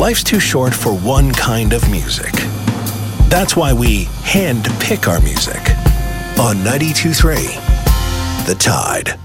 life's too short for one kind of music. That's why we hand pick our music on 92.3 The Tide.